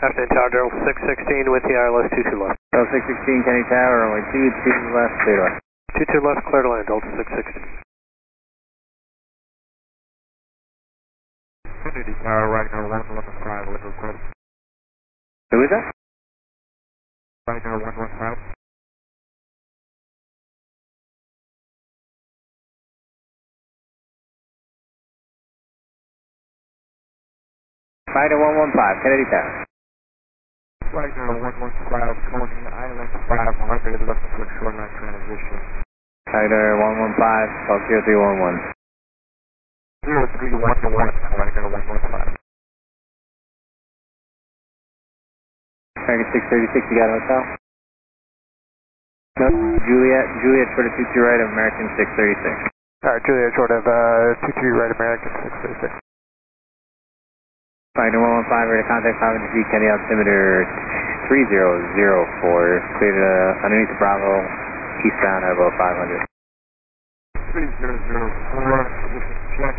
Afternoon, Tower, General 616 with the ILS 22 left. Delta 616, Kenny Tower, runway 22 left, clear to land. 22 left, clear to land, Delta 616. Kennedy Tower, right now 115, with request. Who is that? Right now 115. Fighter 115, Kennedy Tower. Right now 115, Tony, Island 500, looking for shoreline transition. Fighter 115, call 0311. 0311, right now 115. American 636, you got a hotel? No, Juliet short of 22 right of American 636. Alright, Juliet, short of 22 right, American 636. Fighter 115, ready to contact 500 feet, Kenny altimeter 3004, cleared underneath the Bravo, eastbound at about 500. 3004, this is check.